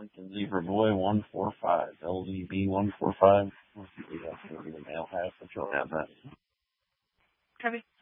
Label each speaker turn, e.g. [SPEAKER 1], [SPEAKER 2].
[SPEAKER 1] Lincoln Zebra Boy 145, LZB 145. The male has, but you'll have that.
[SPEAKER 2] Copy.